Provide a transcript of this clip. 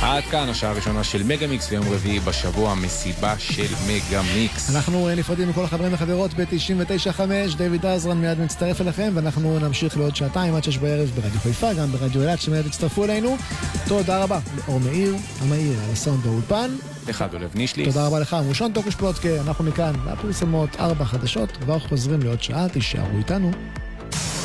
עד כאן השעה הראשונה של מגה מיקס ליום רביעי בשבוע, מסיבה של מגה מיקס. אנחנו נפרדים מכל החברים וחברות ב-99.5, דיוויד עזרן מיד מצטרף אליכם, ואנחנו נמשיך לעוד שעתיים עד 6 בערב ברדיו חיפה, גם ברדיו אילת שמיד יצטרפו אלינו. תודה רבה לאור מאיר, המאיר, על הסאונד באולפן. אחד אולב נישליס. תודה רבה לך, מושן טוקוש פלוטקה, אנחנו מכאן, והפורסמות 4 חדשות, כבר חוזרים לעוד שעה, תישארו איתנו.